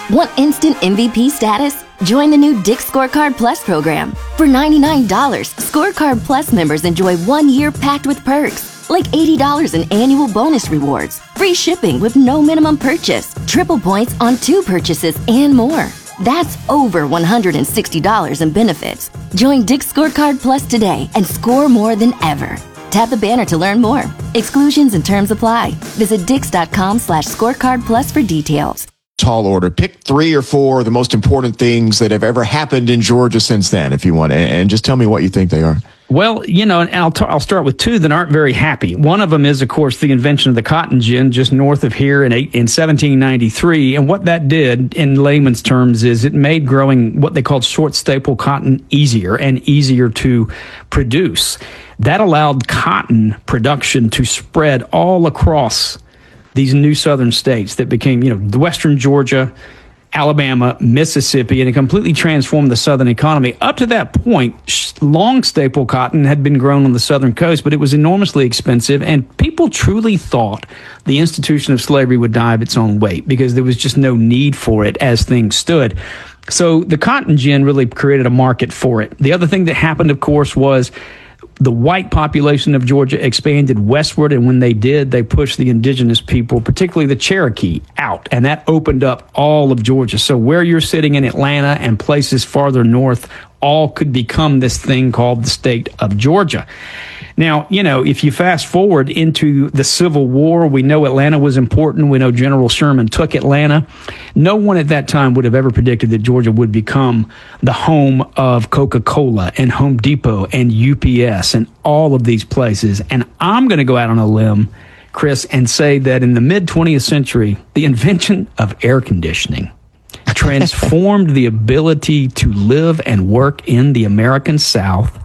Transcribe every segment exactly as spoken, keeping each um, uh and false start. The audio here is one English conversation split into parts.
Want instant M V P status? Join the new Dick's Scorecard Plus program. For ninety-nine dollars, Scorecard Plus members enjoy one year packed with perks, like eighty dollars in annual bonus rewards, free shipping with no minimum purchase, triple points on two purchases, and more. That's over one hundred sixty dollars in benefits. Join Dick's Scorecard Plus today and score more than ever. Tap the banner to learn more. Exclusions and terms apply. Visit dix.com slash scorecard plus for details. Tall order. Pick three or four of the most important things that have ever happened in Georgia since then, if you want, and, and just tell me what you think they are. Well, you know, and I'll, t- I'll start with two that aren't very happy. One of them is, of course, the invention of the cotton gin just north of here in, eight, in seventeen ninety-three. And what that did, in layman's terms, is it made growing what they called short staple cotton easier and easier to produce. That allowed cotton production to spread all across these new southern states that became, you know, western Georgia, Alabama, Mississippi, and it completely transformed the southern economy. Up to that point, long staple cotton had been grown on the southern coast, but it was enormously expensive, and people truly thought the institution of slavery would die of its own weight because there was just no need for it as things stood. So the cotton gin really created a market for it. The other thing that happened, of course, was the white population of Georgia expanded westward, and when they did, they pushed the indigenous people, particularly the Cherokee, out, and that opened up all of Georgia. So where you're sitting in Atlanta and places farther north, all could become this thing called the state of Georgia. Now, you know, if you fast forward into the Civil War, we know Atlanta was important. We know General Sherman took Atlanta. No one at that time would have ever predicted that Georgia would become the home of Coca-Cola and Home Depot and U P S and all of these places. And I'm going to go out on a limb, Chris, and say that in the mid-twentieth century, the invention of air conditioning transformed the ability to live and work in the American South.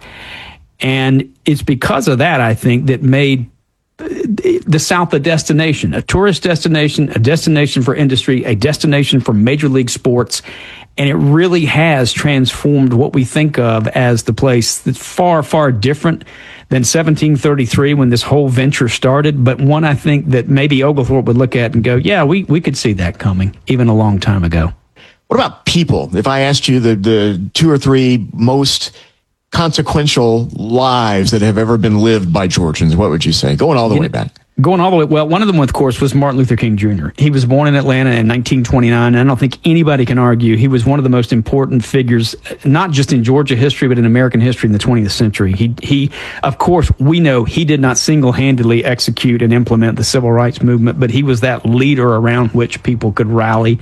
And it's because of that, I think, that made the South a destination, a tourist destination, a destination for industry, a destination for major league sports. And it really has transformed what we think of as the place that's far, far different than seventeen thirty-three when this whole venture started, but one I think that maybe Oglethorpe would look at and go, yeah, we, we could see that coming even a long time ago. What about people? If I asked you the, the two or three most consequential lives that have ever been lived by Georgians, what would you say? Going all the you way know, back. Going all the way. Well, one of them, of course, was Martin Luther King Junior He was born in Atlanta in nineteen twenty-nine. And I don't think anybody can argue he was one of the most important figures, not just in Georgia history, but in American history in the twentieth century. He, he, of course, we know he did not single-handedly execute and implement the civil rights movement, but he was that leader around which people could rally,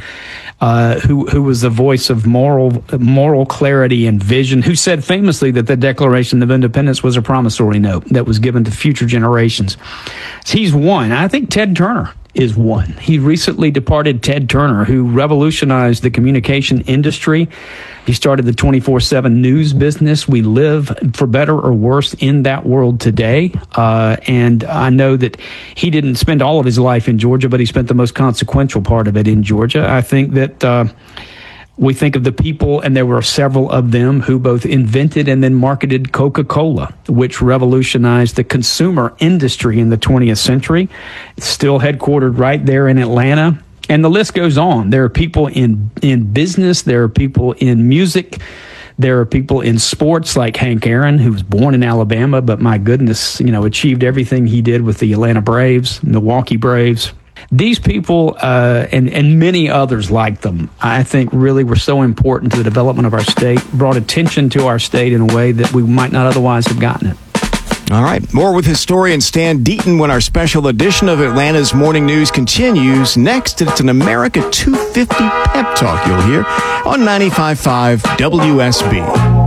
uh, who, who was the voice of moral, moral clarity and vision, who said famously that the Declaration of Independence was a promissory note that was given to future generations. He's one. I think Ted Turner is one. He recently departed Ted Turner, who revolutionized the communication industry. He started the twenty-four seven news business. We live, for better or worse, in that world today. Uh, and I know that he didn't spend all of his life in Georgia, but he spent the most consequential part of it in Georgia. I think that uh, we think of the people, and there were several of them who both invented and then marketed Coca-Cola, which revolutionized the consumer industry in the twentieth century. It's still headquartered right there in Atlanta. And the list goes on. There are people in, in business. There are people in music. There are people in sports like Hank Aaron, who was born in Alabama, but my goodness, you know, achieved everything he did with the Atlanta Braves, Milwaukee Braves. These people uh, and, and many others like them, I think, really were so important to the development of our state, brought attention to our state in a way that we might not otherwise have gotten it. All right. More with historian Stan Deaton when our special edition of Atlanta's Morning News continues. Next, it's an America two fifty pep talk you'll hear on ninety-five point five W S B.